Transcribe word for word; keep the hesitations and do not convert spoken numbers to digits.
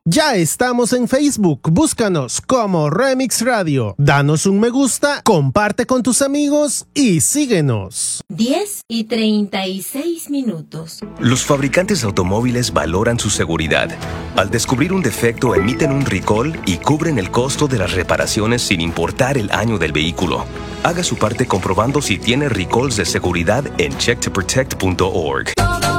Ya estamos en Facebook, búscanos como Remix Radio. Danos un me gusta, comparte con tus amigos y síguenos. diez y treinta y seis minutos. Los fabricantes de automóviles valoran su seguridad. Al descubrir un defecto, emiten un recall y cubren el costo de las reparaciones sin importar el año del vehículo. Haga su parte comprobando si tiene recalls de seguridad en check to protect punto org.